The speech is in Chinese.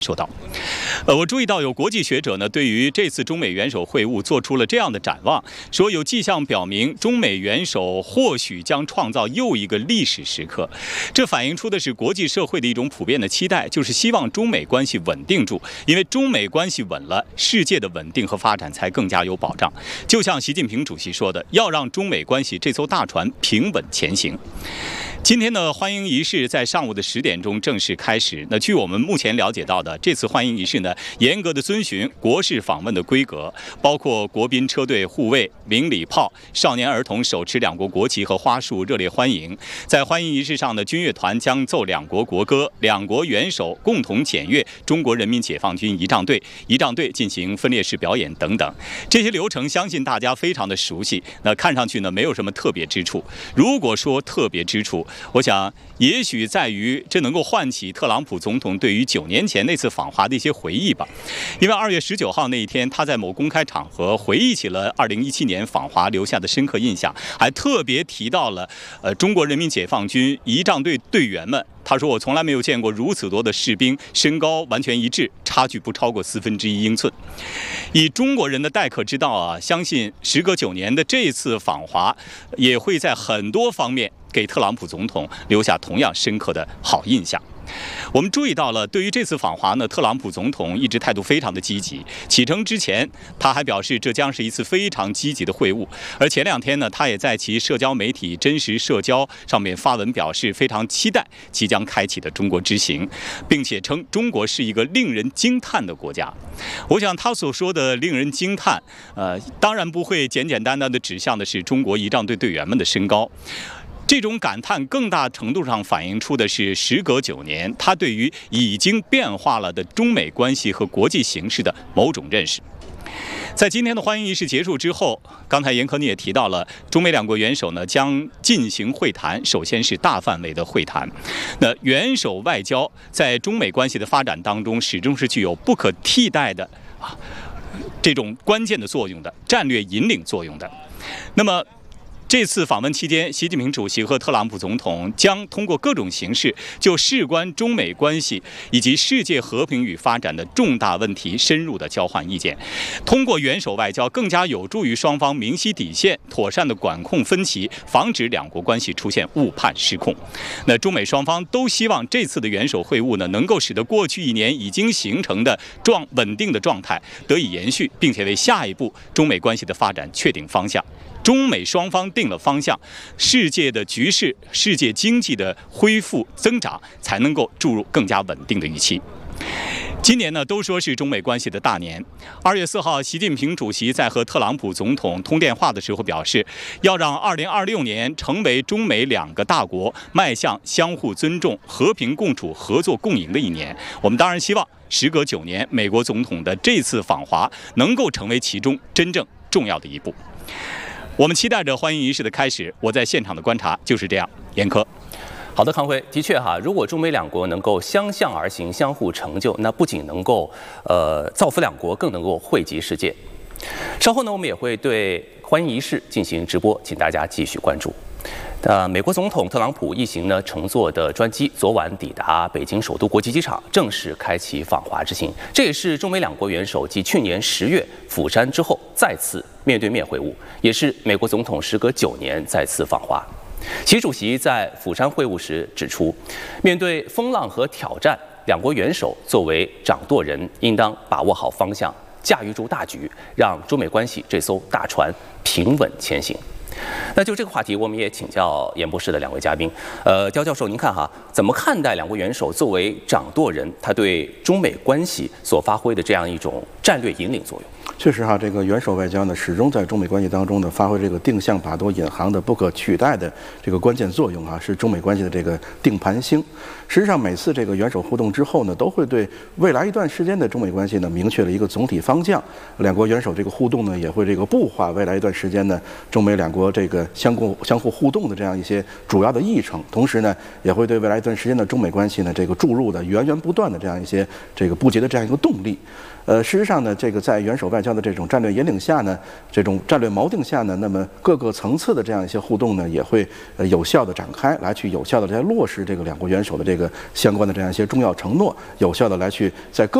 受到。我注意到有国际学者呢，对于这次中美元首会晤做出了这样的展望，说有迹象表明中美元首或许将创造又一个历史时刻。这反映出的是国际社会的一种普遍的期待，就是希望中美关系稳定住，因为中美关系稳了，世界的稳定和发展才更加有保障。就像习近平主席说的，要让中美关系这艘大船平稳前行。今天的欢迎仪式在上午的10点钟正式开始。那据我们目前了解到的，这次欢迎仪式呢，严格的遵循国事访问的规格，包括国宾车队护卫、鸣礼炮，少年儿童手持两国国旗和花束热烈欢迎。在欢迎仪式上呢，军乐团将奏两国国歌，两国元首共同检阅中国人民解放军仪仗队，仪仗队进行分列式表演等等。这些流程相信大家非常的熟悉，那看上去呢没有什么特别之处。如果说特别之处，我想也许在于这能够唤起特朗普总统对于9年前那次访华的一些回忆吧。因为2月19号那一天，他在某公开场合回忆起了2017年访华留下的深刻印象，还特别提到了中国人民解放军仪仗队队员们。他说：“我从来没有见过如此多的士兵，身高完全一致，差距不超过1/4英寸。”以中国人的待客之道啊，相信时隔9年的这次访华，也会在很多方面给特朗普总统留下同样深刻的好印象。我们注意到了，对于这次访华呢，特朗普总统一直态度非常的积极。启程之前，他还表示这将是一次非常积极的会晤。而前2天呢，他也在其社交媒体真实社交上面发文表示非常期待即将开启的中国之行，并且称中国是一个令人惊叹的国家。我想他所说的令人惊叹，当然不会简简单单的指向的是中国仪仗队队员们的身高。这种感叹更大程度上反映出的是，时隔9年，他对于已经变化了的中美关系和国际形势的某种认识。在今天的欢迎仪式结束之后，刚才严科你也提到了，中美两国元首呢将进行会谈，首先是大范围的会谈。那元首外交在中美关系的发展当中，始终是具有不可替代的这种关键的作用的，战略引领作用的。那么这次访问期间，习近平主席和特朗普总统将通过各种形式，就事关中美关系以及世界和平与发展的重大问题深入的交换意见。通过元首外交，更加有助于双方明晰底线，妥善的管控分歧，防止两国关系出现误判失控。那中美双方都希望这次的元首会晤呢，能够使得过去1年已经形成的稳定的状态得以延续，并且为下一步中美关系的发展确定方向。中美双方定了方向，世界的局势、世界经济的恢复增长才能够注入更加稳定的预期。今年呢，都说是中美关系的大年。2月4号，习近平主席在和特朗普总统通电话的时候表示，要让2026年成为中美2个大国迈向相互尊重、和平共处、合作共赢的一年。我们当然希望，时隔9年，美国总统的这次访华能够成为其中真正重要的一步。我们期待着欢迎仪式的开始，我在现场的观察就是这样。严科。 好的，康辉，的确哈，如果中美两国能够相向而行，相互成就，那不仅能够造福两国，更能够惠及世界。稍后呢，我们也会对欢迎仪式进行直播，请大家继续关注。美国总统特朗普一行呢乘坐的专机昨晚抵达北京首都国际机场，正式开启访华之行。这也是中美两国元首继去年10月釜山之后再次面对面会晤，也是美国总统时隔9年再次访华。习主席在釜山会晤时指出，面对风浪和挑战，两国元首作为掌舵人，应当把握好方向，驾驭住大局，让中美关系这艘大船平稳前行。那就这个话题，我们也请教演播室的2位嘉宾。焦教授，您看哈，怎么看待两国元首作为掌舵人，他对中美关系所发挥的这样一种战略引领作用？ 确实哈，这个元首外交呢，始终在中美关系当中呢，发挥这个定向把舵引航的不可取代的这个关键作用啊，是中美关系的这个定盘星。实际上，每次这个元首互动之后呢，都会对未来一段时间的中美关系呢，明确了一个总体方向。两国元首这个互动呢，也会这个布画未来一段时间呢，中美两国这个个相互互动的这样一些主要的议程，同时呢，也会对未来一段时间的中美关系呢这个注入的源源不断的这样一些这个不竭的这样一个动力。事实上呢，这个在元首外交的这种战略引领下呢，这种战略锚定下呢，那么各个层次的这样一些互动呢，也会有效的展开，来去有效的来落实这个两国元首的这个相关的这样一些重要承诺，有效的来去在各